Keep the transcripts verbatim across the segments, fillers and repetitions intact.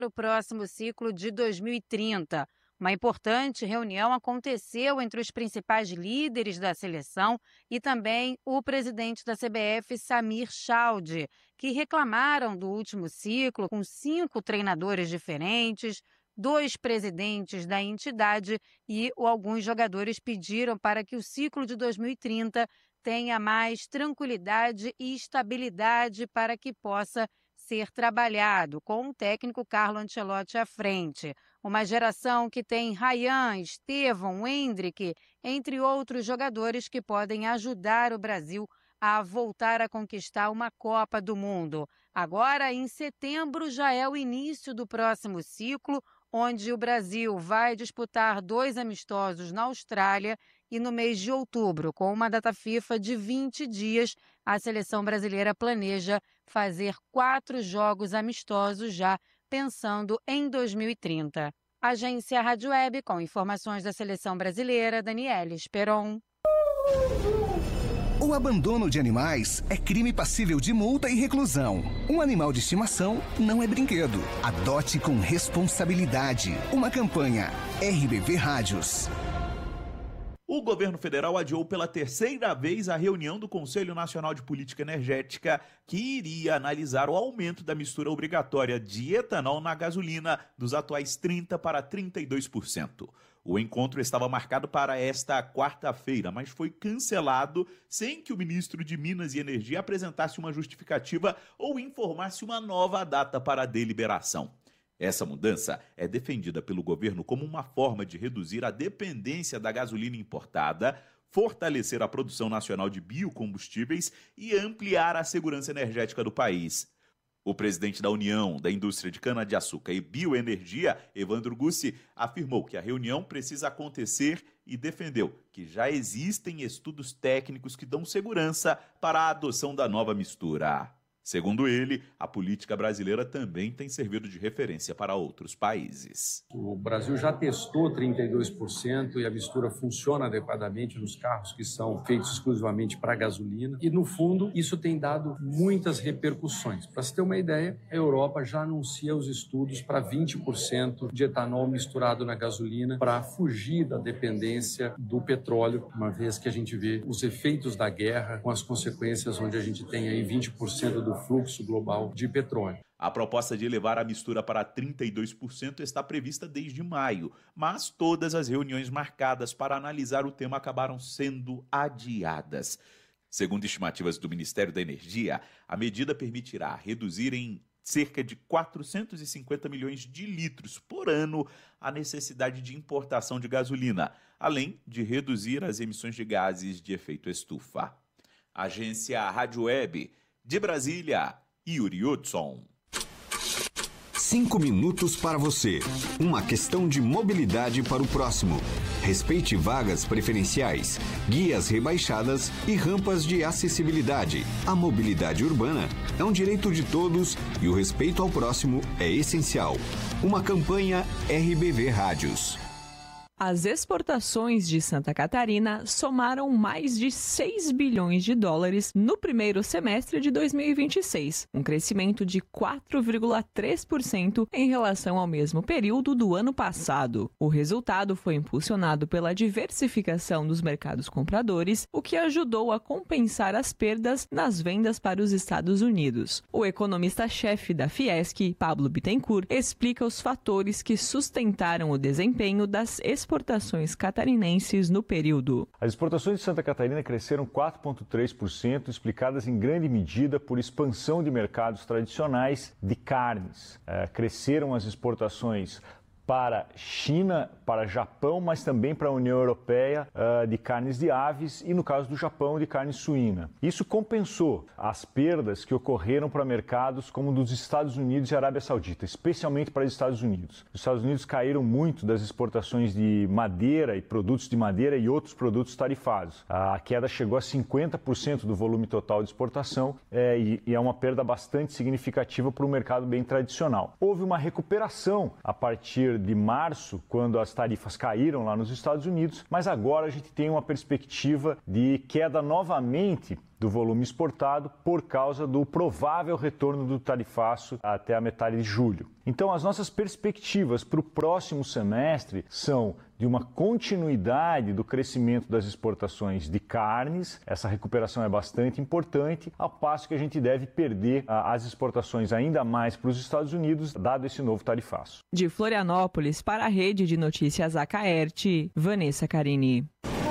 para o próximo ciclo de dois mil e trinta. Uma importante reunião aconteceu entre os principais líderes da seleção e também o presidente da C B F, Samir Chaldie, que reclamaram do último ciclo com cinco treinadores diferentes, dois presidentes da entidade e alguns jogadores pediram para que o ciclo de dois mil e trinta tenha mais tranquilidade e estabilidade para que possa ser trabalhado, com o técnico Carlo Ancelotti à frente. Uma geração que tem Ryan, Estevão, Endrick, entre outros jogadores que podem ajudar o Brasil a voltar a conquistar uma Copa do Mundo. Agora, em setembro, já é o início do próximo ciclo, onde o Brasil vai disputar dois amistosos na Austrália e no mês de outubro, com uma data FIFA de vinte dias, a seleção brasileira planeja fazer quatro jogos amistosos já pensando em dois mil e trinta. Agência Rádio Web, com informações da seleção brasileira, Daniela Esperon. O abandono de animais é crime passível de multa e reclusão. Um animal de estimação não é brinquedo. Adote com responsabilidade. Uma campanha R B V Rádios. O governo federal adiou pela terceira vez a reunião do Conselho Nacional de Política Energética, que iria analisar o aumento da mistura obrigatória de etanol na gasolina dos atuais trinta por cento para trinta e dois por cento. O encontro estava marcado para esta quarta-feira, mas foi cancelado sem que o ministro de Minas e Energia apresentasse uma justificativa ou informasse uma nova data para a deliberação. Essa mudança é defendida pelo governo como uma forma de reduzir a dependência da gasolina importada, fortalecer a produção nacional de biocombustíveis e ampliar a segurança energética do país. O presidente da União da Indústria de Cana-de-Açúcar e Bioenergia, Evandro Gussi, afirmou que a reunião precisa acontecer e defendeu que já existem estudos técnicos que dão segurança para a adoção da nova mistura. Segundo ele, a política brasileira também tem servido de referência para outros países. O Brasil já testou trinta e dois por cento e a mistura funciona adequadamente nos carros que são feitos exclusivamente para gasolina. E, no fundo, isso tem dado muitas repercussões. Para se ter uma ideia, a Europa já anuncia os estudos para vinte por cento de etanol misturado na gasolina para fugir da dependência do petróleo, uma vez que a gente vê os efeitos da guerra com as consequências onde a gente tem aí vinte por cento do fluxo global de petróleo. A proposta de elevar a mistura para trinta e dois por cento está prevista desde maio, mas todas as reuniões marcadas para analisar o tema acabaram sendo adiadas. Segundo estimativas do Ministério da Energia, a medida permitirá reduzir em cerca de quatrocentos e cinquenta milhões de litros por ano a necessidade de importação de gasolina, além de reduzir as emissões de gases de efeito estufa. Agência Rádio Web. De Brasília, Yuri Hudson. Cinco minutos para você. Uma questão de mobilidade para o próximo. Respeite vagas preferenciais, guias rebaixadas e rampas de acessibilidade. A mobilidade urbana é um direito de todos e o respeito ao próximo é essencial. Uma campanha R B V Rádios. As exportações de Santa Catarina somaram mais de seis bilhões de dólares no primeiro semestre de dois mil e vinte e seis, um crescimento de quatro vírgula três por cento em relação ao mesmo período do ano passado. O resultado foi impulsionado pela diversificação dos mercados compradores, o que ajudou a compensar as perdas nas vendas para os Estados Unidos. O economista-chefe da Fiesc, Pablo Bittencourt, explica os fatores que sustentaram o desempenho das exportações exportações catarinenses no período. As exportações de Santa Catarina cresceram quatro vírgula três por cento, explicadas em grande medida por expansão de mercados tradicionais de carnes. É, cresceram as exportações para China, para Japão, mas também para a União Europeia uh, de carnes de aves e, no caso do Japão, de carne suína. Isso compensou as perdas que ocorreram para mercados como dos Estados Unidos e Arábia Saudita, especialmente para os Estados Unidos. Os Estados Unidos caíram muito das exportações de madeira e produtos de madeira e outros produtos tarifados. A queda chegou a cinquenta por cento do volume total de exportação é, e, e é uma perda bastante significativa para um mercado bem tradicional. Houve uma recuperação a partir de março, quando as tarifas caíram lá nos Estados Unidos, mas agora a gente tem uma perspectiva de queda novamente do volume exportado por causa do provável retorno do tarifaço até a metade de julho. Então, as nossas perspectivas para o próximo semestre são de uma continuidade do crescimento das exportações de carnes. Essa recuperação é bastante importante, ao passo que a gente deve perder as exportações ainda mais para os Estados Unidos, dado esse novo tarifaço. De Florianópolis, para a Rede de Notícias Acaerte, Vanessa Carini.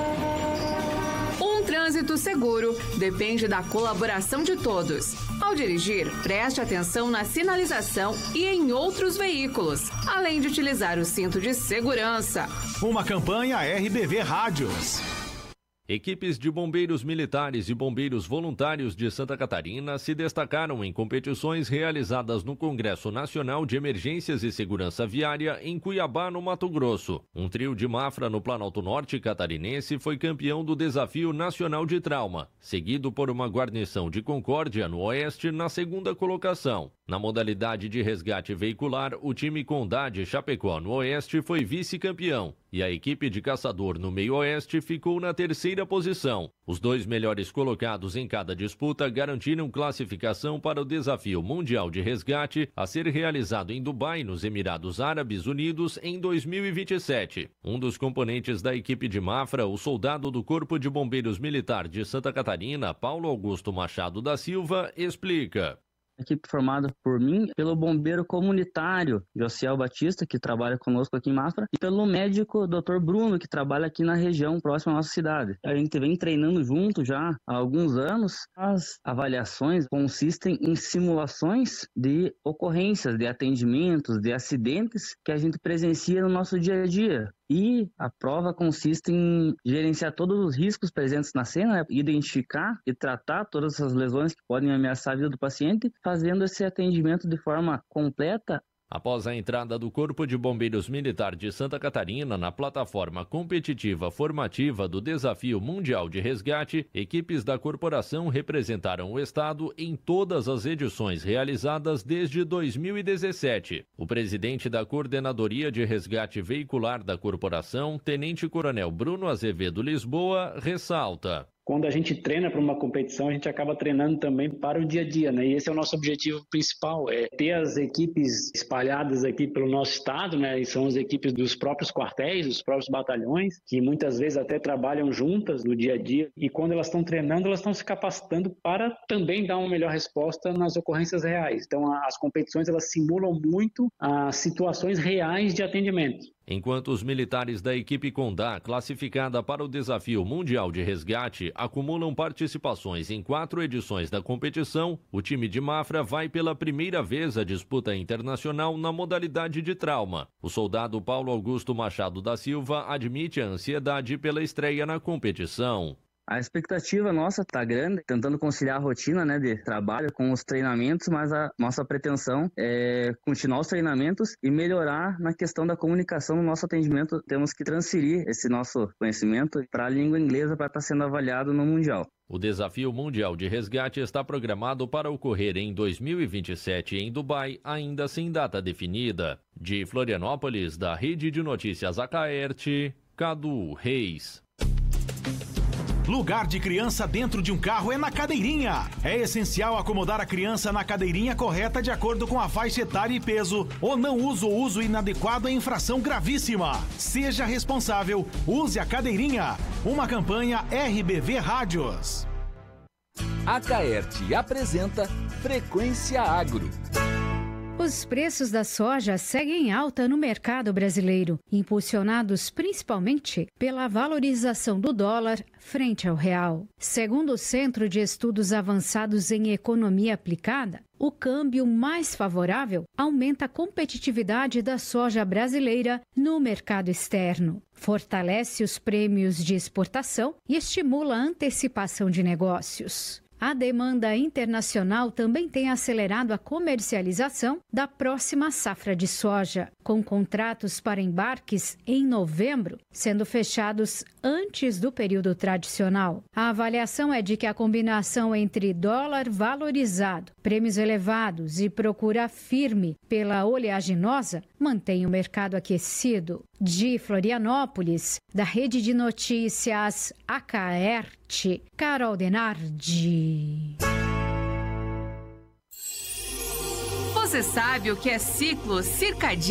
Um trânsito seguro depende da colaboração de todos. Ao dirigir, preste atenção na sinalização e em outros veículos, além de utilizar o cinto de segurança. Uma campanha R B V Rádios. Equipes de bombeiros militares e bombeiros voluntários de Santa Catarina se destacaram em competições realizadas no Congresso Nacional de Emergências e Segurança Viária em Cuiabá, no Mato Grosso. Um trio de Mafra no Planalto Norte catarinense foi campeão do Desafio Nacional de Trauma, seguido por uma guarnição de Concórdia, no Oeste, na segunda colocação. Na modalidade de resgate veicular, o time Condá de Chapecó, no Oeste, foi vice-campeão, e a equipe de Caçador, no Meio-Oeste, ficou na terceira posição. Os dois melhores colocados em cada disputa garantiram classificação para o Desafio Mundial de Resgate a ser realizado em Dubai, nos Emirados Árabes Unidos, em dois mil e vinte e sete. Um dos componentes da equipe de Mafra, o soldado do Corpo de Bombeiros Militar de Santa Catarina, Paulo Augusto Machado da Silva, explica. Equipe formada por mim, pelo bombeiro comunitário Josiel Batista, que trabalha conosco aqui em Mafra, e pelo médico doutor Bruno, que trabalha aqui na região próxima à nossa cidade. A gente vem treinando junto já há alguns anos. As avaliações consistem em simulações de ocorrências, de atendimentos, de acidentes que a gente presencia no nosso dia a dia. E a prova consiste em gerenciar todos os riscos presentes na cena, né? Identificar e tratar todas essas lesões que podem ameaçar a vida do paciente, fazendo esse atendimento de forma completa. Após a entrada do Corpo de Bombeiros Militar de Santa Catarina na plataforma competitiva formativa do Desafio Mundial de Resgate, equipes da corporação representaram o Estado em todas as edições realizadas desde dois mil e dezessete. O presidente da Coordenadoria de Resgate Veicular da corporação, Tenente Coronel Bruno Azevedo Lisboa, ressalta. Quando a gente treina para uma competição, a gente acaba treinando também para o dia a dia, né? E esse é o nosso objetivo principal, é ter as equipes espalhadas aqui pelo nosso estado, né? E são as equipes dos próprios quartéis, dos próprios batalhões, que muitas vezes até trabalham juntas no dia a dia. E quando elas estão treinando, elas estão se capacitando para também dar uma melhor resposta nas ocorrências reais. Então, as competições, elas simulam muito as situações reais de atendimento. Enquanto os militares da equipe Condá, classificada para o Desafio Mundial de Resgate, acumulam participações em quatro edições da competição, o time de Mafra vai pela primeira vez à disputa internacional na modalidade de trauma. O soldado Paulo Augusto Machado da Silva admite a ansiedade pela estreia na competição. A expectativa nossa está grande, tentando conciliar a rotina, né, de trabalho com os treinamentos, mas a nossa pretensão é continuar os treinamentos e melhorar na questão da comunicação no nosso atendimento. Temos que transferir esse nosso conhecimento para a língua inglesa para estar sendo avaliado no Mundial. O Desafio Mundial de Resgate está programado para ocorrer em dois mil e vinte e sete em Dubai, ainda sem data definida. De Florianópolis, da Rede de Notícias Acaerte, Cadu Reis. Lugar de criança dentro de um carro é na cadeirinha. É essencial acomodar a criança na cadeirinha correta de acordo com a faixa etária e peso. O não uso ou uso inadequado é infração gravíssima. Seja responsável, use a cadeirinha. Uma campanha R B V Rádios. Acaerte apresenta Frequência Agro. Os preços da soja seguem alta no mercado brasileiro, impulsionados principalmente pela valorização do dólar frente ao real. Segundo o Centro de Estudos Avançados em Economia Aplicada, o câmbio mais favorável aumenta a competitividade da soja brasileira no mercado externo, fortalece os prêmios de exportação e estimula a antecipação de negócios. A demanda internacional também tem acelerado a comercialização da próxima safra de soja, com contratos para embarques em novembro sendo fechados antes do período tradicional. A avaliação é de que a combinação entre dólar valorizado, prêmios elevados e procura firme pela oleaginosa mantém o mercado aquecido. De Florianópolis, da Rede de Notícias Acaerte, Carol Denardi. Você sabe o que é ciclo circadiano?